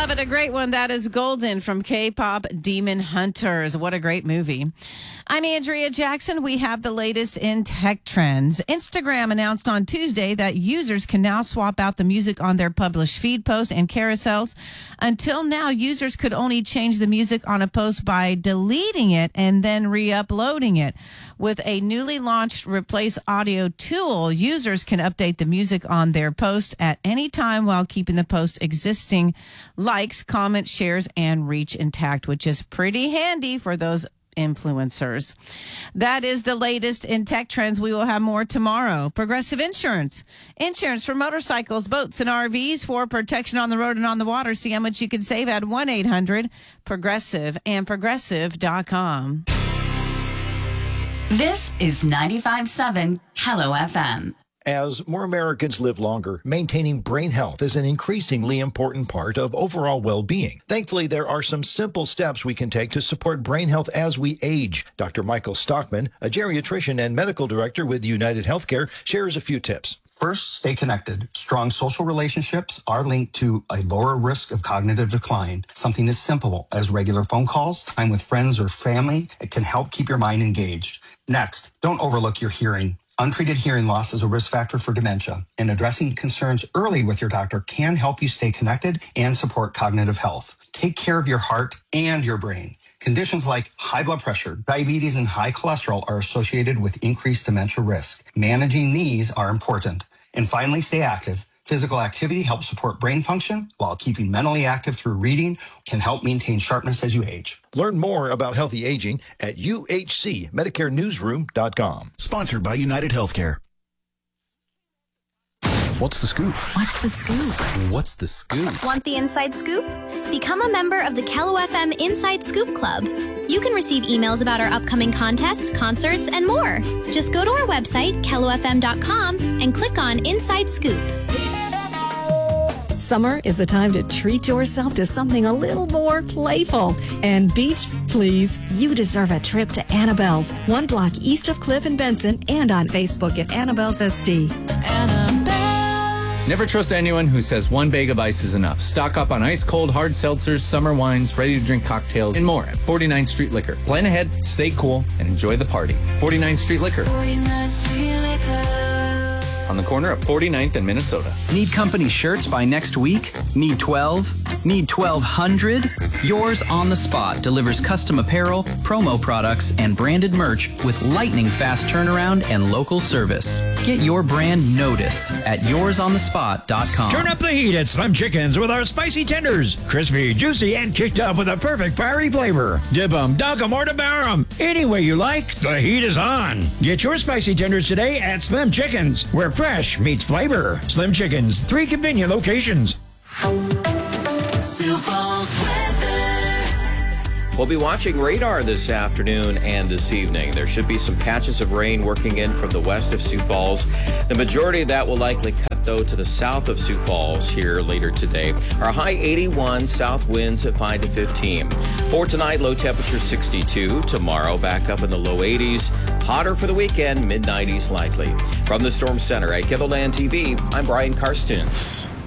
love it. A great one. That is Golden from K-pop Demon Hunters. What a great movie. I'm Andrea Jackson. We have the latest in tech trends. Instagram announced on Tuesday that users can now swap out the music on their published feed posts and carousels. Until now, users could only change the music on a post by deleting it and then re-uploading it. With a newly launched Replace Audio tool, users can update the music on their post at any time while keeping the post existing likes, comments, shares, and reach intact, which is pretty handy for those influencers. That is the latest in tech trends. We will have more tomorrow. Progressive Insurance. Insurance for motorcycles, boats, and RVs for protection on the road and on the water. See how much you can save at 1-800-PROGRESSIVE and Progressive.com. This is 95.7 Hello FM. As more Americans live longer, maintaining brain health is an increasingly important part of overall well-being. Thankfully, there are some simple steps we can take to support brain health as we age. Dr. Michael Stockman, a geriatrician and medical director with United Healthcare, shares a few tips. First, stay connected. Strong social relationships are linked to a lower risk of cognitive decline. Something as simple as regular phone calls, time with friends or family, it can help keep your mind engaged. Next, don't overlook your hearing. Untreated hearing loss is a risk factor for dementia, and addressing concerns early with your doctor can help you stay connected and support cognitive health. Take care of your heart and your brain. Conditions like high blood pressure, diabetes, and high cholesterol are associated with increased dementia risk. Managing these are important. And finally, stay active. Physical activity helps support brain function, while keeping mentally active through reading can help maintain sharpness as you age. Learn more about healthy aging at uhcmedicarenewsroom.com. Sponsored by United Healthcare. What's the scoop? What's the scoop? What's the scoop? Want the inside scoop? Become a member of the Kello FM Inside Scoop Club. You can receive emails about our upcoming contests, concerts, and more. Just go to our website, kellofm.com, and click on Inside Scoop. Summer is the time to treat yourself to something a little more playful. And beach, please, you deserve a trip to Annabelle's, 1 block east of Cliff and Benson, and on Facebook at Annabelle's SD. Never trust anyone who says one bag of ice is enough. Stock up on ice-cold hard seltzers, summer wines, ready-to-drink cocktails, and more at 49th Street Liquor. Plan ahead, stay cool, and enjoy the party. 49th Street Liquor. 49th Street Liquor. On the corner of 49th and Minnesota. Need company shirts by next week? Need 12? Need 1,200? Yours on the Spot delivers custom apparel, promo products, and branded merch with lightning fast turnaround and local service. Get your brand noticed at yoursonthespot.com. Turn up the heat at Slim Chickens with our spicy tenders. Crispy, juicy, and kicked up with a perfect fiery flavor. Dip 'em, dunk 'em, or devour 'em. Any way you like, the heat is on. Get your spicy tenders today at Slim Chickens, where fresh meets flavor. Slim Chickens, 3 convenient locations. We'll be watching radar this afternoon and this evening. There should be some patches of rain working in from the west of Sioux Falls. The majority of that will likely cut, though, to the south of Sioux Falls here later today. Our high 81, south winds at 5 to 15. For tonight, low temperature 62. Tomorrow, back up in the low 80s. Hotter for the weekend, mid-90s likely. From the Storm Center at KEVOLAND TV, I'm Brian Karstens.